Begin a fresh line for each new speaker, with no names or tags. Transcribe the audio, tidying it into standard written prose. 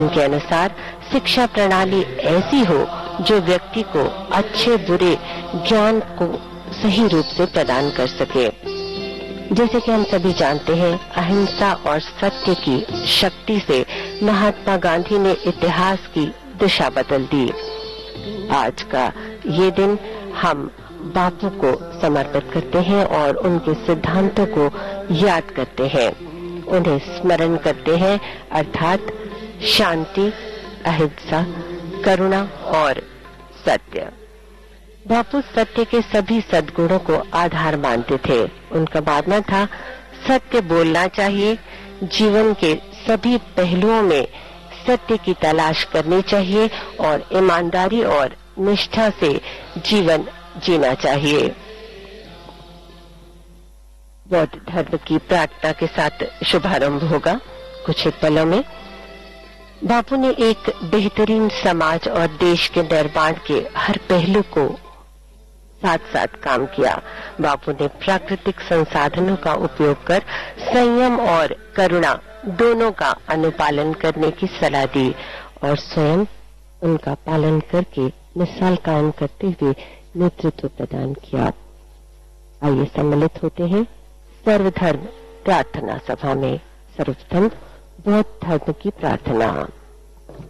उनके अनुसार शिक्षा प्रणाली ऐसी हो जो व्यक्ति को अच्छे बुरे ज्ञान को सही रूप से प्रदान कर सके। जैसे कि हम सभी जानते हैं, अहिंसा और सत्य की शक्ति से महात्मा गांधी ने इतिहास की दिशा बदल दी। आज का ये दिन हम बापू को समर्पित करते हैं और उनके सिद्धांतों को याद करते हैं, उन्हें स्मरण करते हैं, अर्थात शांति, अहिंसा, करुणा और सत्य। बापू सत्य के सभी सद्गुणों को आधार मानते थे। उनका मानना था सत्य बोलना चाहिए, जीवन के सभी पहलुओं में सत्य की तलाश करनी चाहिए और ईमानदारी और निष्ठा से जीवन जीना चाहिए। बौद्ध धर्म की प्रार्थना के साथ शुभारंभ होगा कुछ ही पलों में। बापू ने एक बेहतरीन समाज और देश के निर्माण के हर पहलू को साथ साथ काम किया। बापू ने प्राकृतिक संसाधनों का उपयोग कर संयम और करुणा दोनों का अनुपालन करने की सलाह दी और स्वयं उनका पालन करके मिसाल कायम करते हुए नेतृत्व प्रदान किया। आइए सम्मिलित होते हैं सर्वधर्म प्रार्थना सभा में। सर्वप्रथम बौद्ध धर्म की प्रार्थना।